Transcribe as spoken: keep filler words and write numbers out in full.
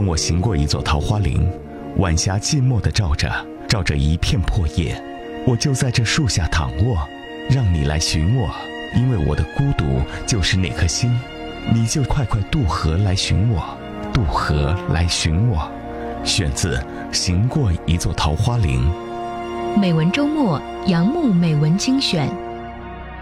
当我行过一座桃花林，晚霞寂寞地照着，照着一片破叶，我就在这树下躺卧，让你来寻我，因为我的孤独就是那颗心，你就快快渡河来寻我，渡河来寻我。选自《行过一座桃花林》。 美文周末，杨牧美文精选。